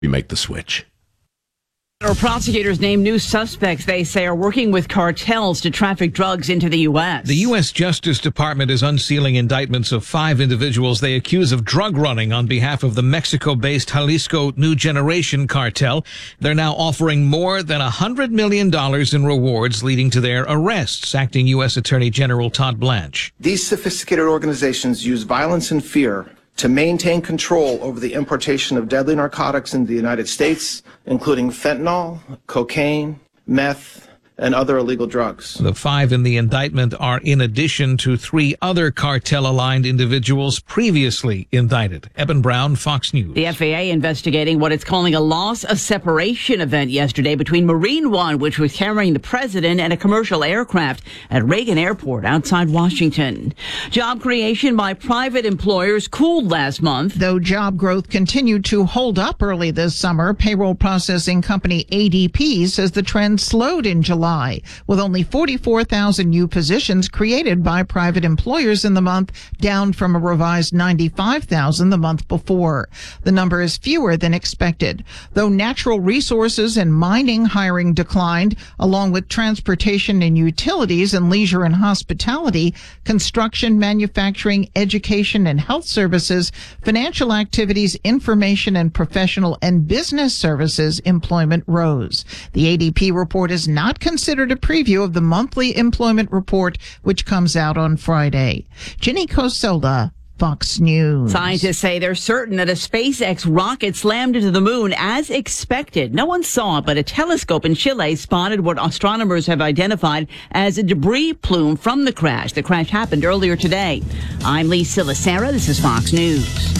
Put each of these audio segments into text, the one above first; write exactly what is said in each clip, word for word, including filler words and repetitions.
we make the switch. Federal prosecutors name new suspects they say are working with cartels to traffic drugs into the U S. The U S Justice Department is unsealing indictments of five individuals they accuse of drug running on behalf of the Mexico-based Jalisco New Generation cartel. They're now offering more than one hundred million dollars in rewards leading to their arrests, acting U S Attorney General Todd Blanche. These sophisticated organizations use violence and fear to maintain control over the importation of deadly narcotics into the United States, including fentanyl, cocaine, meth, and other illegal drugs. The five in the indictment are in addition to three other cartel-aligned individuals previously indicted. Eben Brown, Fox News. The F A A investigating what it's calling a loss of separation event yesterday between Marine One, which was carrying the president, and a commercial aircraft at Reagan Airport outside Washington. Job creation by private employers cooled last month. Though job growth continued to hold up early this summer, payroll processing company A D P says the trend slowed in July, with only forty-four thousand new positions created by private employers in the month, down from a revised ninety-five thousand the month before. The number is fewer than expected. Though natural resources and mining hiring declined, along with transportation and utilities and leisure and hospitality, construction, manufacturing, education and health services, financial activities, information and professional and business services employment rose. The A D P report is not considered a preview of the monthly employment report, which comes out on Friday. Ginny Cosola, Fox News. Scientists say they're certain that a SpaceX rocket slammed into the moon as expected. No one saw it, but a telescope in Chile spotted what astronomers have identified as a debris plume from the crash. The crash happened earlier today. I'm Lee Silasera. This is Fox News.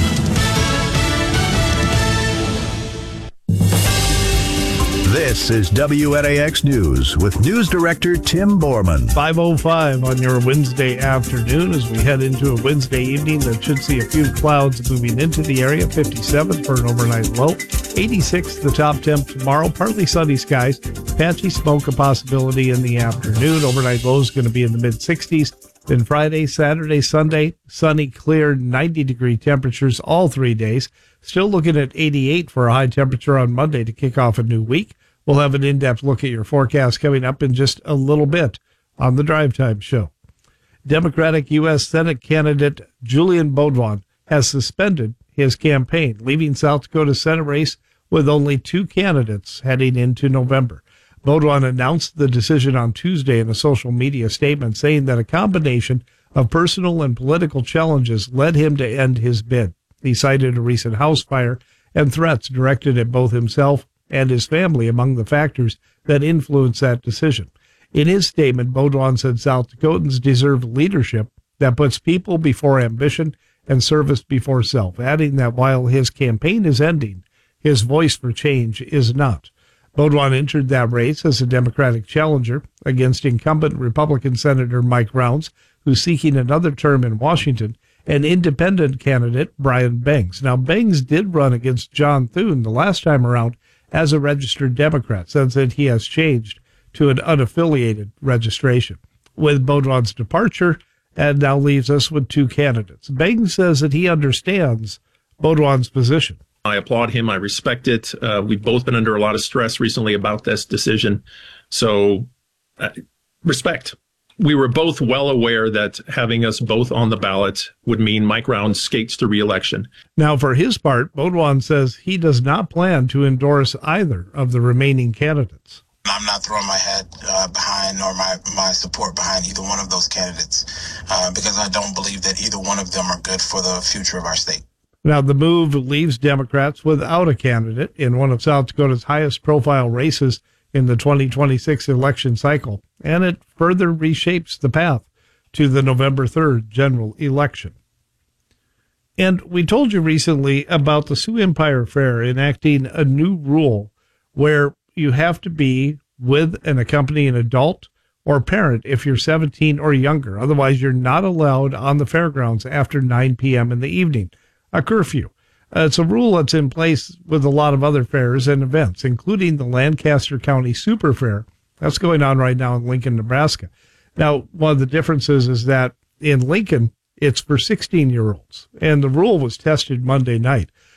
This is W N A X News with News Director Tim Borman. five oh five on your Wednesday afternoon as we head into a Wednesday evening that should see a few clouds moving into the area. fifty-seven for an overnight low. eighty-six the top temp tomorrow. Partly sunny skies. Patchy smoke a possibility in the afternoon. Overnight low is going to be in the mid-sixties. Then Friday, Saturday, Sunday, sunny, clear, ninety degree temperatures all three days. Still looking at eighty-eight for a high temperature on Monday to kick off a new week. We'll have an in-depth look at your forecast coming up in just a little bit on the Drive Time Show. Democratic U S Senate candidate Julian Beaudoin has suspended his campaign, leaving South Dakota Senate race with only two candidates heading into November. Beaudoin announced the decision on Tuesday in a social media statement, saying that a combination of personal and political challenges led him to end his bid. He cited a recent house fire and threats directed at both himself and his family among the factors that influenced that decision. In his statement, Beaudoin said South Dakotans deserve leadership that puts people before ambition and service before self, adding that while his campaign is ending, his voice for change is not. Beaudoin entered that race as a Democratic challenger against incumbent Republican Senator Mike Rounds, who's seeking another term in Washington, and independent candidate Brian Banks. Now, Banks did run against John Thune the last time around as a registered Democrat, since that he has changed to an unaffiliated registration. With Beaudoin's departure, and now leaves us with two candidates. Banks says that he understands Beaudoin's position. I applaud him. I respect it. Uh, we've both been under a lot of stress recently about this decision. So, uh, respect. We were both well aware that having us both on the ballot would mean Mike Rounds skates to re-election. Now, for his part, Beaudoin says he does not plan to endorse either of the remaining candidates. I'm not throwing my head uh, behind or my, my support behind either one of those candidates uh, because I don't believe that either one of them are good for the future of our state. Now, the move leaves Democrats without a candidate in one of South Dakota's highest profile races in the twenty twenty-six election cycle, and it further reshapes the path to the November third general election. And we told you recently about the Sioux Empire Fair enacting a new rule where you have to be with an accompanying adult or parent if you're seventeen or younger. Otherwise, you're not allowed on the fairgrounds after nine p.m. in the evening, a curfew. Uh, it's a rule that's in place with a lot of other fairs and events, including the Lancaster County Super Fair. That's going on right now in Lincoln, Nebraska. Now, one of the differences is that in Lincoln, it's for sixteen-year-olds, and the rule was tested Monday night.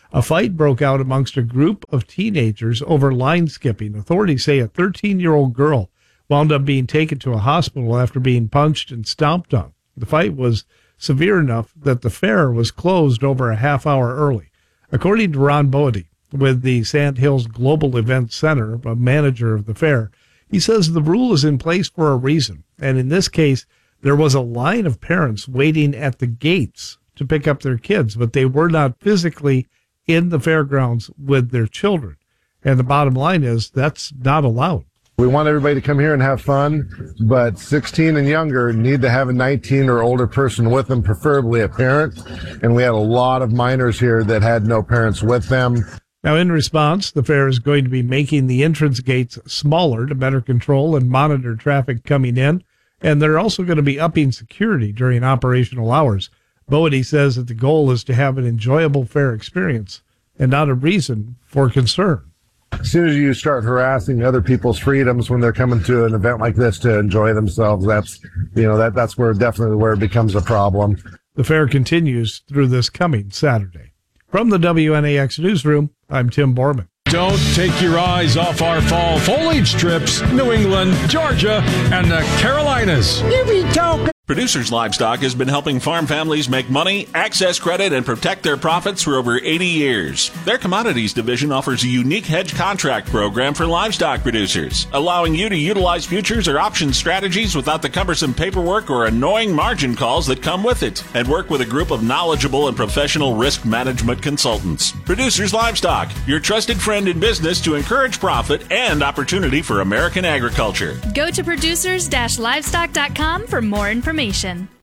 A fight broke out amongst a group of teenagers over line skipping. Authorities say a thirteen-year-old girl wound up being taken to a hospital after being punched and stomped on. The fight was severe enough that the fair was closed over a half hour early. According to Ron Boade with the Sand Hills Global Events Center, a manager of the fair, he says the rule is in place for a reason. And in this case, there was a line of parents waiting at the gates to pick up their kids, but they were not physically in the fairgrounds with their children. And the bottom line is that's not allowed. We want everybody to come here and have fun, but sixteen and younger need to have a nineteen or older person with them, preferably a parent. And we had a lot of minors here that had no parents with them. Now, in response, the fair is going to be making the entrance gates smaller to better control and monitor traffic coming in. And they're also going to be upping security during operational hours. Boade says that the goal is to have an enjoyable fair experience and not a reason for concern. As soon as you start harassing other people's freedoms when they're coming to an event like this to enjoy themselves, that's, you know, that that's where definitely where it becomes a problem. The fair continues through this coming Saturday. From the W N A X newsroom, I'm Tim Borman. Don't take your eyes off our fall foliage trips, New England, Georgia, and the Carolinas. You be talking. Producers Livestock has been helping farm families make money, access credit, and protect their profits for over eighty years. Their commodities division offers a unique hedge contract program for livestock producers, allowing you to utilize futures or option strategies without the cumbersome paperwork or annoying margin calls that come with it, and work with a group of knowledgeable and professional risk management consultants. Producers Livestock, your trusted friend in business to encourage profit and opportunity for American agriculture. Go to producers dash livestock dot com for more information.